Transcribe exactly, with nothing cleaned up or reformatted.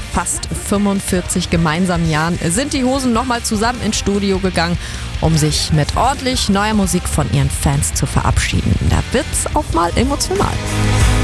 fast fünfundvierzig gemeinsamen Jahren sind die Hosen nochmal zusammen ins Studio gegangen, um sich mit ordentlich neuer Musik von ihren Fans zu verabschieden. Da wird's auch mal emotional.